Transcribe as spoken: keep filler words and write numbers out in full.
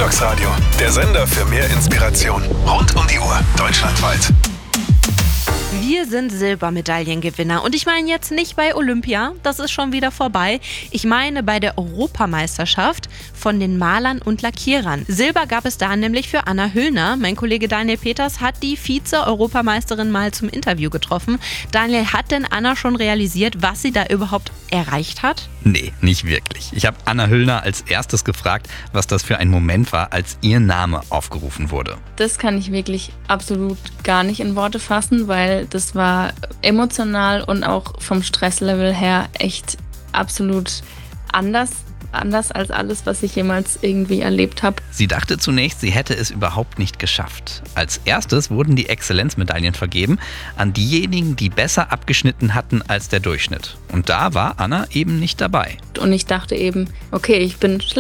Equinox Radio, der Sender für mehr Inspiration. Rund um die Uhr, deutschlandweit. Wir sind Silbermedaillengewinner und ich meine jetzt nicht bei Olympia, das ist schon wieder vorbei. Ich meine bei der Europameisterschaft von den Malern und Lackierern. Silber gab es da nämlich für Anna Hüllner. Mein Kollege Daniel Peters hat die Vize-Europameisterin mal zum Interview getroffen. Daniel, hat denn Anna schon realisiert, was sie da überhaupt erreicht hat? Nee, nicht wirklich. Ich habe Anna Hüllner als erstes gefragt, was das für ein Moment war, als ihr Name aufgerufen wurde. Das kann ich wirklich absolut gar nicht in Worte fassen, weil das war emotional und auch vom Stresslevel her echt absolut anders. Anders als alles, was ich jemals irgendwie erlebt habe. Sie dachte zunächst, sie hätte es überhaupt nicht geschafft. Als erstes wurden die Exzellenzmedaillen vergeben an diejenigen, die besser abgeschnitten hatten als der Durchschnitt. Und da war Anna eben nicht dabei. Und ich dachte eben, okay, ich bin schlecht.